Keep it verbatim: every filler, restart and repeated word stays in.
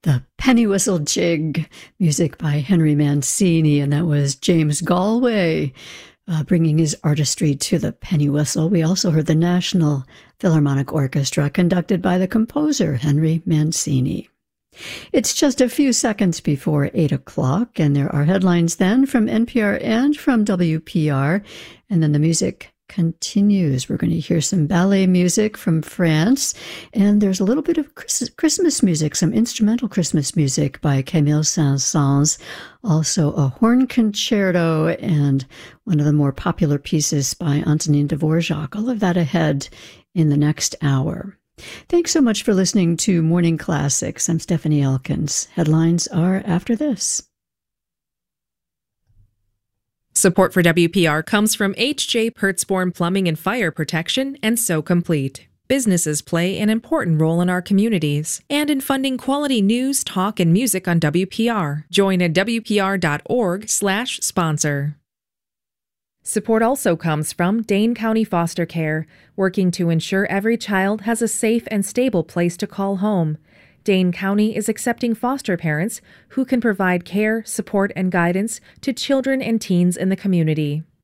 The Penny Whistle Jig, music by Henry Mancini, and that was James Galway uh, bringing his artistry to the penny whistle. We also heard the National Philharmonic Orchestra, conducted by the composer Henry Mancini. It's just a few seconds before eight o'clock, and there are headlines then from N P R and from W P R, and then the music continues. We're going to hear some ballet music from France, and there's a little bit of Christmas music, some instrumental Christmas music by Camille Saint-Saëns, also a horn concerto, and one of the more popular pieces by Antonin Dvorak. All of that ahead in the next hour. Thanks so much for listening to Morning Classics. I'm Stephanie Elkins. Headlines are after this. Support for W P R comes from H J Pertzborn Plumbing and Fire Protection and So Complete. Businesses play an important role in our communities and in funding quality news, talk, and music on W P R. Join at W P R dot org slash sponsor. Support also comes from Dane County Foster Care, working to ensure every child has a safe and stable place to call home. Dane County is accepting foster parents who can provide care, support, and guidance to children and teens in the community.